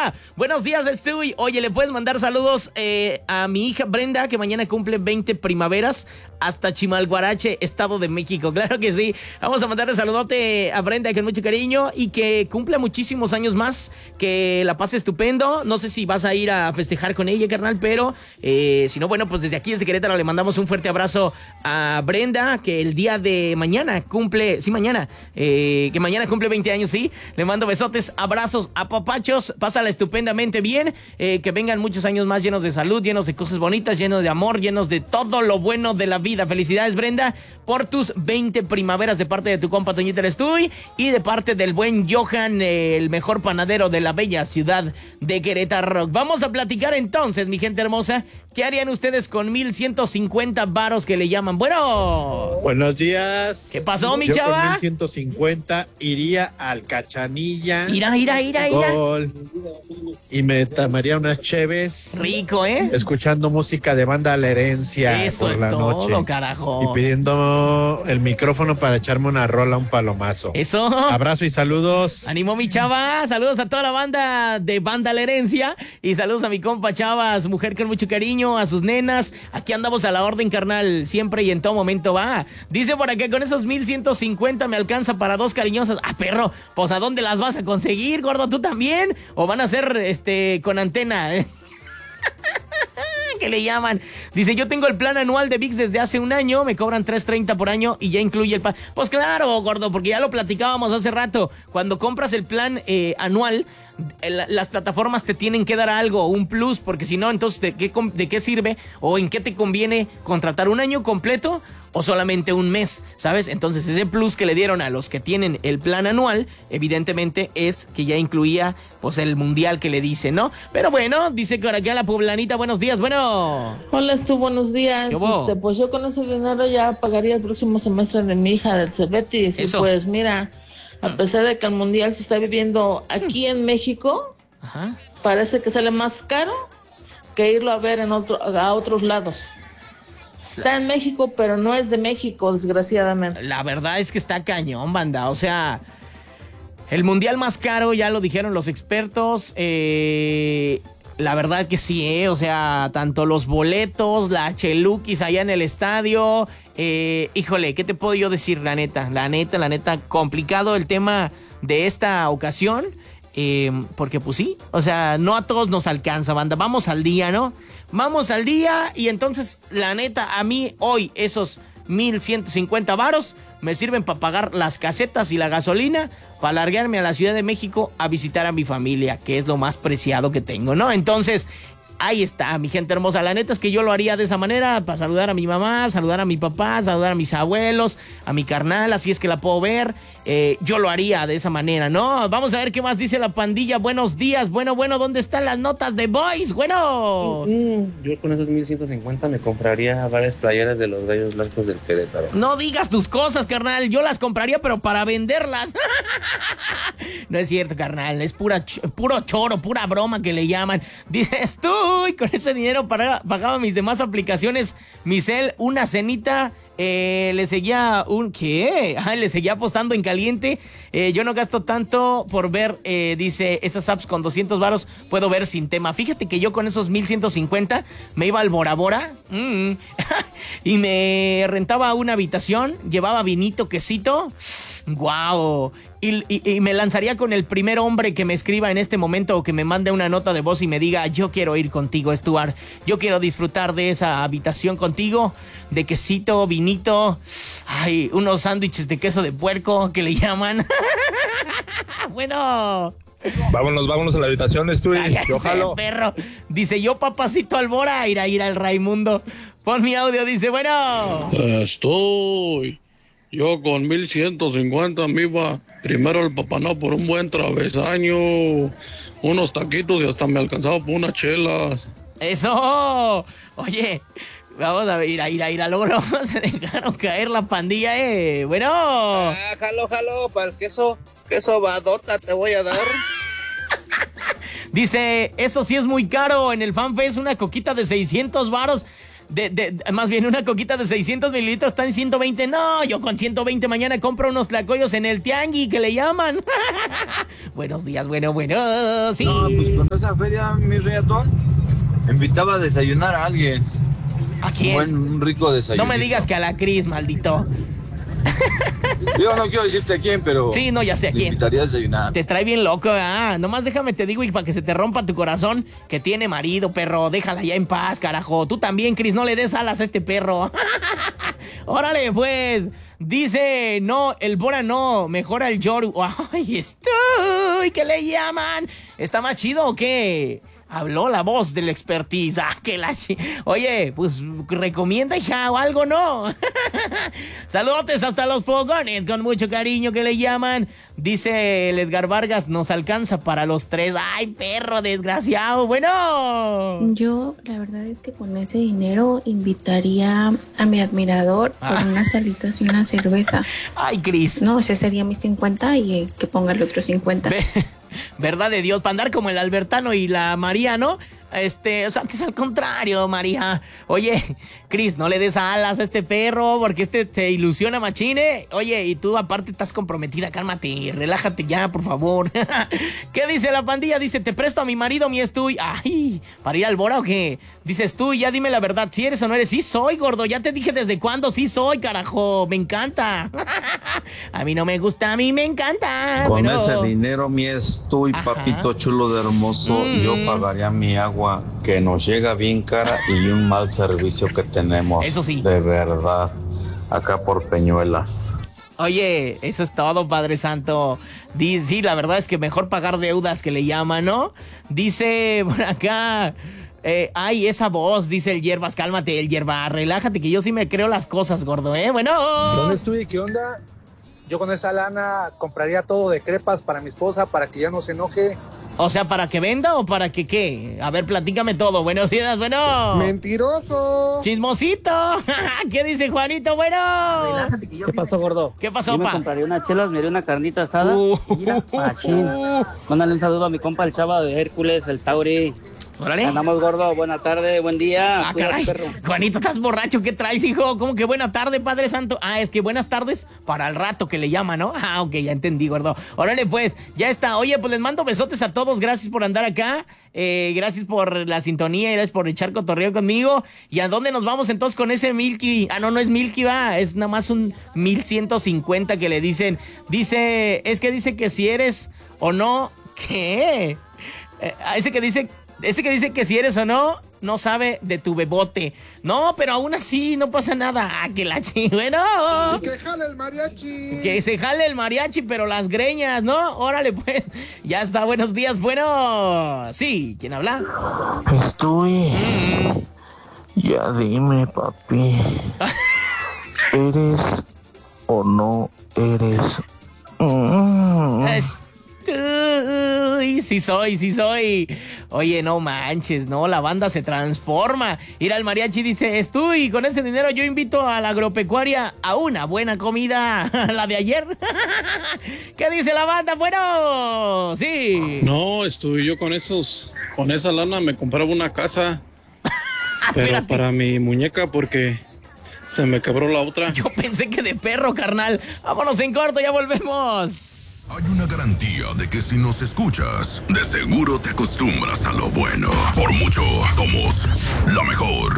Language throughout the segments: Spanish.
Buenos días, Estuy. Oye, ¿le puedes mandar saludos a mi hija Brenda, que mañana cumple 20 primaveras, hasta Chimalhuarache, Estado de México? Claro que sí. Vamos a mandarle saludote a Brenda con mucho cariño y que cumpla muchísimos años más, que la pase estupendo. No sé si vas a ir a festejar con ella, carnal, pero si no, bueno, pues desde aquí, desde Querétaro, le mandamos un fuerte abrazo a Brenda, que el día de mañana cumple, que mañana cumple 20 años, sí. Le mando besotes, abrazos, apapachos, pásala estupendamente bien, que vengan muchos años más llenos de salud, llenos de cosas bonitas, llenos de amor, llenos de todo lo bueno de la vida. Felicidades, Brenda, por tus 20 primaveras, de parte de tu compa Toñita Estuy y de parte del buen Johan, el mejor panadero de la bella ciudad de Querétaro. Vamos a platicar entonces, mi gente hermosa, ¿qué harían ustedes con 1,150 varos que le llaman? Bueno. Buenos días. ¿Qué pasó, mi Yo chava? con 1,150 iría al Cachanilla. Ira. Gol. Y me tomaría unas cheves. Rico, ¿eh? Escuchando música de Banda La Herencia. Eso por es la todo, noche. carajo. Y pidiendo el micrófono para echarme una rola, un palomazo. Eso. Abrazo y saludos. Ánimo, mi chava. Saludos a toda la banda de Banda La Herencia. Y saludos a mi compa Chava, a su mujer con mucho cariño, a sus nenas. Aquí andamos a la orden, carnal. Siempre y en todo momento va. Dice por acá, con esos 1,150 me alcanza para 2 cariñosas. Ah, perro, pues ¿a dónde las vas a conseguir, gordo? ¿Tú también? ¿O van a ser con antena? Que le llaman. Dice, yo tengo el plan anual de ViX desde hace un año, me cobran $3.30 por año y ya incluye el plan. Pues claro, gordo, porque ya lo platicábamos hace rato. Cuando compras el plan anual, las plataformas te tienen que dar algo, un plus, porque si no, entonces ¿de qué sirve o en qué te conviene contratar un año completo o solamente un mes? ¿Sabes? Entonces ese plus que le dieron a los que tienen el plan anual, evidentemente es que ya incluía pues el mundial que le dice, ¿no? Pero bueno, dice que ahora aquí a la poblanita, buenos días, bueno. Hola, buenos días. Pues yo con ese dinero ya pagaría el próximo semestre de mi hija del Cebetis. Y pues mira, a pesar de que el mundial se está viviendo aquí en México, parece que sale más caro que irlo a ver a otros lados. Está en México, pero no es de México, desgraciadamente. La verdad es que está cañón, banda. O sea, el mundial más caro, ya lo dijeron los expertos. La verdad que sí, o sea, tanto los boletos, la cheluquis allá en el estadio. Híjole, ¿qué te puedo yo decir? La neta, complicado el tema de esta ocasión. Porque pues sí, o sea, no a todos nos alcanza, banda. Vamos al día, ¿no? Vamos al día y entonces, la neta, a mí hoy esos 1,150 varos me sirven para pagar las casetas y la gasolina, para largarme a la Ciudad de México a visitar a mi familia, que es lo más preciado que tengo, ¿no? Entonces, ahí está, mi gente hermosa. La neta es que yo lo haría de esa manera, para saludar a mi mamá, saludar a mi papá, saludar a mis abuelos, a mi carnal, así es que la puedo ver. Yo lo haría de esa manera, ¿no? Vamos a ver qué más dice la pandilla. Buenos días. Bueno, ¿dónde están las notas de Boys? Bueno. Yo con esos 1,150 me compraría varias playeras de los Gallos Blancos del Querétaro. No digas tus cosas, carnal. Yo las compraría, pero para venderlas. No es cierto, carnal. Es puro choro, pura broma que le llaman. Dices tú, y con ese dinero pagaba mis demás aplicaciones, mi cel, una cenita. Le seguía le seguía apostando en caliente. Yo no gasto tanto por ver, dice, esas apps con 200 varos puedo ver sin tema. Fíjate que yo con esos 1,150 me iba al Bora Bora y me rentaba una habitación, llevaba vinito, quesito. ¡Guau! Y me lanzaría con el primer hombre que me escriba en este momento o que me mande una nota de voz y me diga, yo quiero ir contigo, Stuart. Yo quiero disfrutar de esa habitación contigo, de quesito, vinito, ay, unos sándwiches de queso de puerco que le llaman. Bueno. Vámonos a la habitación, yo jalo. Perro. Dice, yo papacito Albora, ir al Raimundo. Pon mi audio, dice, bueno. Yo con 1,150 me iba primero al Papaná por un buen travesaño, unos taquitos y hasta me alcanzaba por unas chelas. ¡Eso! Oye, vamos a ver, luego se dejaron caer la pandilla, Bueno. Jalo, para el queso badota te voy a dar. Dice, eso sí es muy caro, en el FanFest una coquita de 600 varos. más bien una coquita de 600 mililitros está en 120. No, yo con 120 mañana compro unos tlacoyos en el tianguis que le llaman. Buenos días, bueno, sí. No, pues con esa feria, mi reatón, invitaba a desayunar a alguien. ¿A quién? Un rico desayuno. No me digas que a la Cris, maldito. Yo no quiero decirte a quién, pero... Sí, no, ya sé a quién. Invitaría a desayunar. Te trae bien loco, nomás déjame te digo, y para que se te rompa tu corazón, que tiene marido, perro. Déjala ya en paz, carajo. Tú también, Cris, no le des alas a este perro. Órale, pues. Dice, no, el Bora no, mejora el Yoru. Ay, estoy, ¿qué le llaman? ¿Está más chido o qué? Habló la voz del expertise. Oye, pues recomienda, hija, o algo, ¿no? Saludotes hasta los fogones, con mucho cariño que le llaman. Dice el Edgar Vargas, nos alcanza para los 3. Ay, perro desgraciado. Bueno. Yo, la verdad es que con ese dinero invitaría a mi admirador por unas salitas y una cerveza. Ay, Cris. No, ese sería mis 50 y que ponga el otro 50. Verdad de Dios, para andar como el Albertano y la María, ¿no? O sea, que es al contrario, María. Oye, Cris, no le des alas a este perro porque te ilusiona machine. Oye, y tú aparte estás comprometida, cálmate, relájate ya, por favor. ¿Qué dice la pandilla? Dice, te presto a mi marido, mi Estuy. Ay, ¿para ir al Bora o qué? Dices tú, ya dime la verdad, si eres o no eres. Sí soy, gordo, ya te dije desde cuándo. Sí soy, carajo, me encanta. A mí no me gusta, a mí me encanta. Con ese dinero, mi Estuy, papito chulo de hermoso, yo pagaría mi agua que nos llega bien cara y un mal servicio que tenemos. Eso sí. De verdad, acá por Peñuelas. Oye, eso es todo, Padre Santo. Sí, la verdad es que mejor pagar deudas que le llaman, ¿no? Dice por acá... ay, esa voz, dice el Hierbas. Cálmate, el Hierba, relájate, que yo sí me creo las cosas, gordo, Bueno. ¿Dónde estuve? ¿Qué onda? Yo con esa lana compraría todo de crepas para mi esposa para que ya no se enoje. O sea, ¿para que venda o para que qué? A ver, platícame todo. Buenos días, bueno. ¡Mentiroso! ¡Chismosito! ¿Qué dice Juanito, bueno? Relájate, que yo ¿Qué pasó, gordo? ¿Qué pasó, yo me compraría unas chelas, me haría una carnita asada. Mira, machín. Mándale un saludo a mi compa, el Chava de Hércules, el Tauri. Órale. Andamos, gordo. Buena tarde, buen día. Caray. Perro. Juanito, ¿estás borracho? ¿Qué traes, hijo? ¿Cómo que buena tarde, Padre Santo? Es que buenas tardes para el rato que le llama, ¿no? Ok, ya entendí, gordo. Órale, pues, ya está. Oye, pues les mando besotes a todos. Gracias por andar acá. Gracias por la sintonía y gracias por echar cotorreo conmigo. ¿Y a dónde nos vamos entonces con ese Milky? No es Milky, es nada más un 1150 que le dicen. Dice que si eres o no, ¿qué? Ese que dice que si eres o no, no sabe de tu bebote. No, pero aún así no pasa nada. Que la bueno. Y que jale el mariachi. Que se jale el mariachi, pero las greñas, ¿no? Órale, pues. Ya está, buenos días, bueno. Sí, ¿quién habla? Estoy. Ya dime, papi. ¿Eres o no eres? Sí soy. Oye, no manches, ¿no? La banda se transforma. Ir al mariachi dice, y con ese dinero yo invito a la agropecuaria a una buena comida. La de ayer. ¿Qué dice la banda? Bueno, sí. No, yo con esa lana me compraba una casa. Pero para mi muñeca porque se me quebró la otra. Yo pensé que de perro, carnal. Vámonos en corto, ya volvemos. Hay una garantía de que si nos escuchas, de seguro te acostumbras a lo bueno. Por mucho, somos la mejor.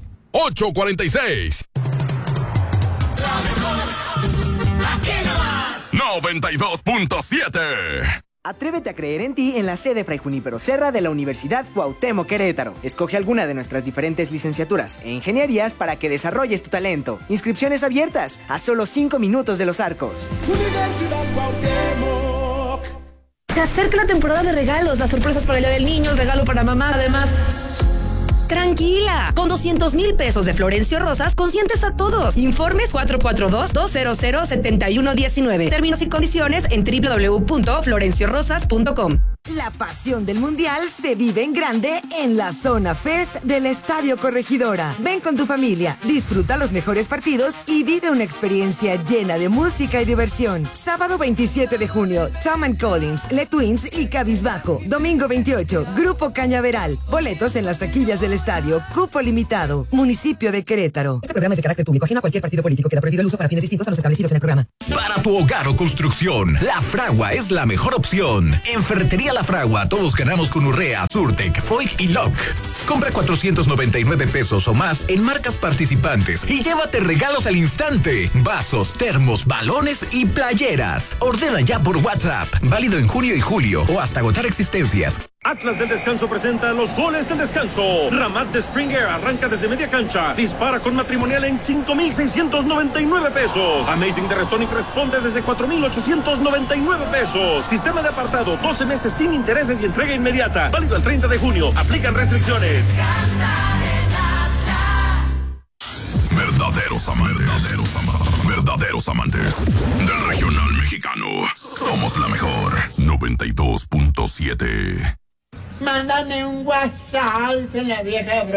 846. La mejor. Aquí nomás. 92.7. Atrévete a creer en ti en la sede Fray Junípero Serra de la Universidad Cuauhtémoc Querétaro. Escoge alguna de nuestras diferentes licenciaturas e ingenierías para que desarrolles tu talento. Inscripciones abiertas a solo 5 minutos de Los Arcos. Universidad Cuauhtémoc. Se acerca la temporada de regalos, las sorpresas para el Día del Niño, el regalo para mamá, además... ¡Tranquila! Con 200,000 pesos de Florencio Rosas, consientes a todos. Informes 442-200-7119. Términos y condiciones en www.florenciorosas.com. La pasión del Mundial se vive en grande en la Zona Fest del Estadio Corregidora. Ven con tu familia, disfruta los mejores partidos y vive una experiencia llena de música y diversión. Sábado 27 de junio, Tom & Collins, Le Twins y Cabizbajo. Domingo 28, Grupo Cañaveral. Boletos en las taquillas del estadio. Cupo limitado. Municipio de Querétaro. Este programa es de carácter público, ajeno a cualquier partido político. Queda prohibido el uso para fines distintos a los establecidos en el programa. Para tu hogar o construcción, La Fragua es la mejor opción. En Ferretería La Fragua, todos ganamos con Urrea, Surtec, Foig y Lock. Compra 499 pesos o más en marcas participantes y llévate regalos al instante. Vasos, termos, balones y playeras. Ordena ya por WhatsApp. Válido en junio y julio o hasta agotar existencias. Atlas del Descanso presenta los goles del descanso. Ramat de Springer arranca desde media cancha. Dispara con matrimonial en 5,699 pesos. Amazing de Restonic responde desde 4,899 pesos. Sistema de apartado, 12 meses sin intereses y entrega inmediata. Válido el 30 de junio. Aplican restricciones. Verdaderos amantes del regional mexicano. Somos la mejor 92.7. Mándame un WhatsApp, dice la vieja